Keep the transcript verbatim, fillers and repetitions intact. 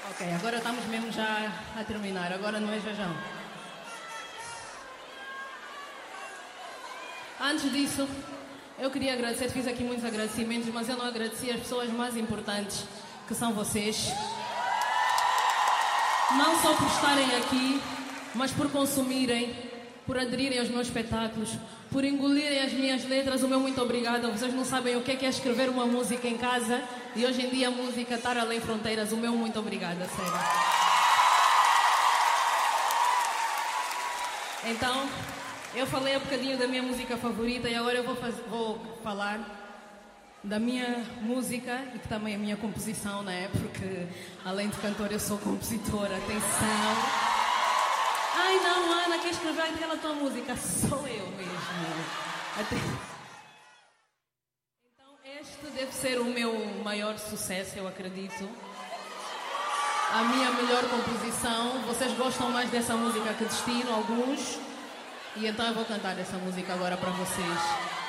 Ok, agora estamos mesmo já a terminar, agora não é Jajão. Antes disso, eu queria agradecer, fiz aqui muitos agradecimentos, mas eu não agradeci as pessoas mais importantes, que são vocês. Não só por estarem aqui, mas por consumirem, por aderirem aos meus espetáculos, por engolirem as minhas letras. O meu muito obrigada. Vocês não sabem o que é, que é escrever uma música em casa e hoje em dia a música estar além fronteiras. O meu muito obrigada, sério. Então, eu falei um bocadinho da minha música favorita e agora eu vou, faz... vou falar da minha música e que também é a minha composição, né? Porque além de cantora eu sou compositora. Atenção! Ai não, Ana, quer escrever aquela tua música? Sou eu mesmo. Até... Então este deve ser o meu maior sucesso, eu acredito. A minha melhor composição. Vocês gostam mais dessa música que Destino, alguns? E então eu vou cantar essa música agora para vocês.